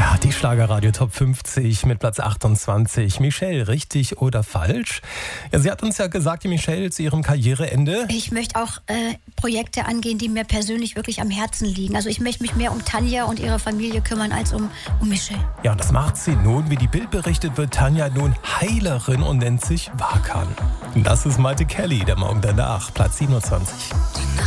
Ja, die Schlagerradio Top 50 mit Platz 28. Michelle, richtig oder falsch? Ja, sie hat uns ja gesagt, die Michelle zu ihrem Karriereende. Ich möchte auch Projekte angehen, die mir persönlich wirklich am Herzen liegen. Also ich möchte mich mehr um Tanja und ihre Familie kümmern als um Michelle. Ja, und das macht sie nun. Wie die Bild berichtet, wird Tanja nun Heilerin und nennt sich Wakan. Das ist Malte Kelly, der Morgen danach, Platz 27.